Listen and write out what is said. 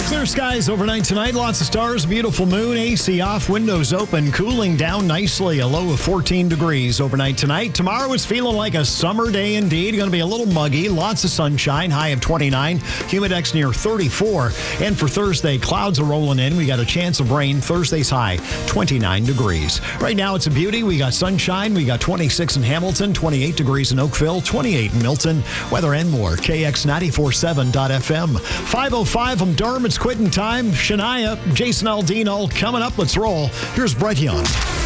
Clear skies overnight tonight. Lots of stars, beautiful moon, AC off, windows open, cooling down nicely. A low of 14 degrees overnight tonight. Tomorrow is feeling like a summer day indeed. Going to be a little muggy. Lots of sunshine. High of 29. Humidex near 34. And for Thursday, clouds are rolling in. We got a chance of rain. Thursday's high 29 degrees. Right now it's a beauty. We got sunshine. We got 26 in Hamilton, 28 degrees in Oakville, 28 in Milton. Weather and more. KX947.FM. 5:05 from Durham. It's quitting time. Shania, Jason Aldean all coming up. Let's roll. Here's Brett Young.